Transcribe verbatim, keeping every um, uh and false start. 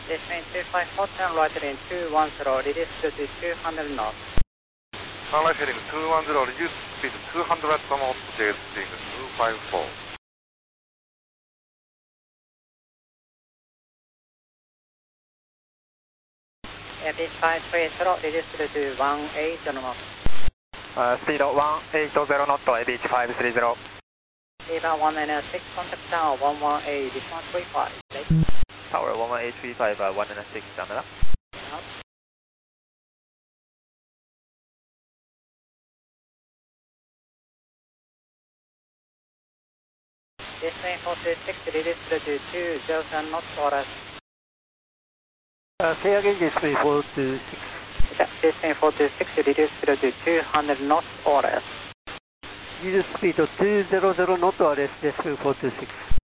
Descend two five four, turn right heading two one zero, reduce to two hundred knots. Turn right heading two one zero, reduce speed two hundred knots, J S speed two five four. Uh, beach five three zero, reduce to one eighty knots. Uh, speed one eighty knots, beach five three zero. Viva one nine six, contact tower one one eight, one three five. Tower one one eight three five, uh, one nine six, Canada. Descend four two six, reduce to two hundred knots or less. Uh, say again, Descend four two six. Yeah, Descend four two six, reduce to two hundred knots or less. Reduce speed of two hundred knots or less, Descend four two six.